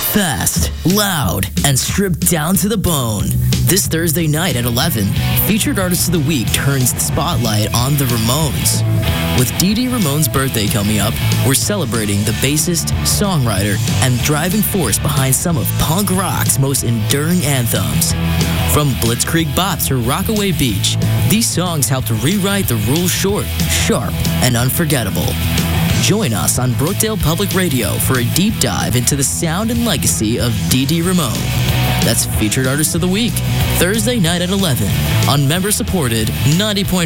Fast, loud, and stripped down to the bone. This Thursday night at 11, Featured Artist of the Week turns the spotlight on the Ramones. With Dee Dee Ramone's birthday coming up, we're celebrating the bassist, songwriter, and driving force behind some of punk rock's most enduring anthems. From Blitzkrieg Bops to Rockaway Beach, these songs helped rewrite the rules short, sharp, and unforgettable. Join us on Brookdale Public Radio for a deep dive into the sound and legacy of Dee Dee Ramone. That's Featured Artist of the Week, Thursday night at 11 on member-supported 90.5